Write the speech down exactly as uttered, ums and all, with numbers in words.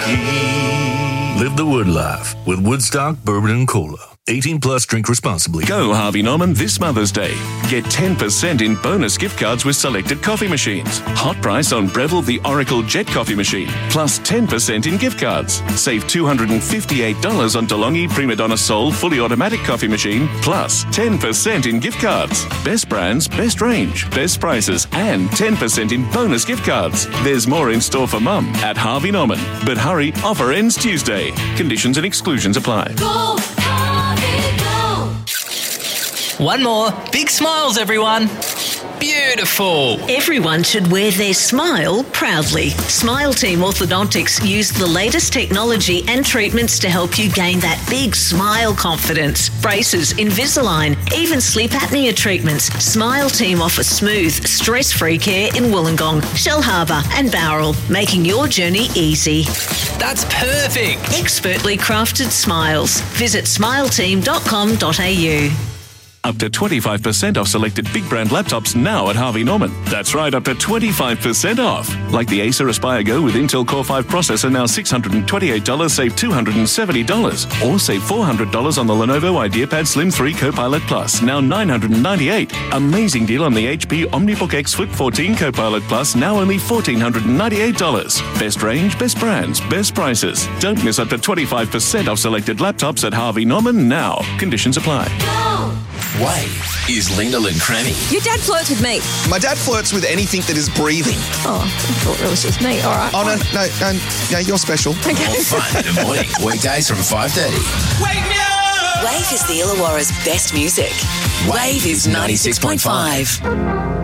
Live the Wood life with Woodstock Bourbon and Cola. eighteen plus, drink responsibly. Go Harvey Norman this Mother's Day. Get ten percent in bonus gift cards with selected coffee machines. Hot price on Breville the Oracle Jet Coffee Machine. Plus ten percent in gift cards. Save two hundred fifty-eight dollars on DeLonghi Prima Donna Soul Fully Automatic Coffee Machine. Plus ten percent in gift cards. Best brands, best range, best prices, and ten percent in bonus gift cards. There's more in store for Mum at Harvey Norman. But hurry, offer ends Tuesday. Conditions and exclusions apply. Go, Harvey, go. One more. Big smiles, everyone. Beautiful. Everyone should wear their smile proudly. Smile Team Orthodontics use the latest technology and treatments to help you gain that big smile confidence. Braces, Invisalign, even sleep apnea treatments. Smile Team offers smooth, stress-free care in Wollongong, Shellharbour and Bowral, making your journey easy. That's perfect. Expertly crafted smiles. Visit smile team dot com dot a u. Up to twenty-five percent off selected big brand laptops now at Harvey Norman. That's right, up to twenty-five percent off. Like the Acer Aspire Go with Intel Core five processor, now six hundred twenty-eight dollars, save two hundred seventy dollars. Or save four hundred dollars on the Lenovo IdeaPad Slim three Copilot Plus, now nine hundred ninety-eight dollars. Amazing deal on the H P OmniBook X Flip fourteen Copilot Plus, now only one thousand four hundred ninety-eight dollars. Best range, best brands, best prices. Don't miss up to twenty-five percent off selected laptops at Harvey Norman now. Conditions apply. Go. Wave is Linda Lincremi. Your dad flirts with me. My dad flirts with anything that is breathing. Oh, I thought it was just me. All right. Oh, no, no, no, no, you're special. More fun in the morning. Weekdays from five thirty. Wake me up! Wave is the Illawarra's best music. Wave is ninety-six point five.